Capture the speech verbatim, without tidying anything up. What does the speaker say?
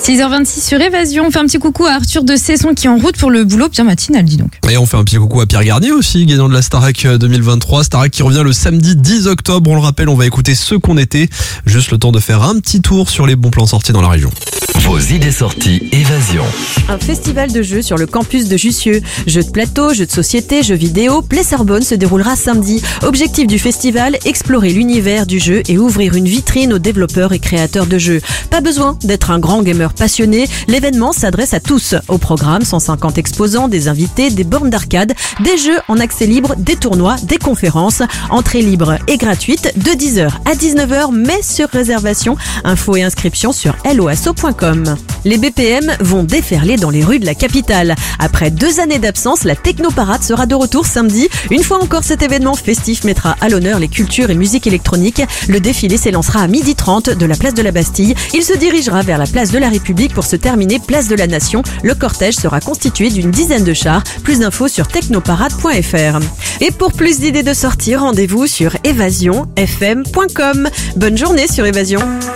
six heures vingt-six sur Évasion. On fait un petit coucou à Arthur de Cesson qui est en route pour le boulot. Bien matinal, dis donc. Et on fait un petit coucou à Pierre Garnier aussi, gagnant de la Starac deux mille vingt-trois. Starac qui revient le samedi dix octobre. On le rappelle, on va écouter Ce qu'on était. Juste le temps de faire un petit tour sur les bons plans sortis dans la région. Vos idées sorties Évasion. Un festival de jeux sur le campus de Jussieu. Jeux de plateau, jeux de société, jeux vidéo, Play Sorbonne se déroulera samedi. Objectif du festival, explorer l'univers du jeu et ouvrir une vitrine aux développeurs et créateurs de jeux. Pas besoin d'être un grand gamer passionné, l'événement s'adresse à tous. Au programme, cent cinquante exposants, des invités, des bornes d'arcade, des jeux en accès libre, des tournois, des conférences. Entrée libre et gratuite de dix heures à dix-neuf heures, mais sur réservation. Infos et inscriptions sur loasso point com. Les B P M vont déferler dans les rues de la capitale. Après deux années d'absence, la Technoparade sera de retour samedi. Une fois encore, cet événement festif mettra à l'honneur les cultures et musiques électroniques. Le défilé s'élancera à midi trente de la place de la Bastille. Il se dirigera vers la place de la République pour se terminer place de la Nation. Le cortège sera constitué d'une dizaine de chars. Plus d'infos sur technoparade point f r. Et pour plus d'idées de sortie, rendez-vous sur évasion f m point com. Bonne journée sur Évasion.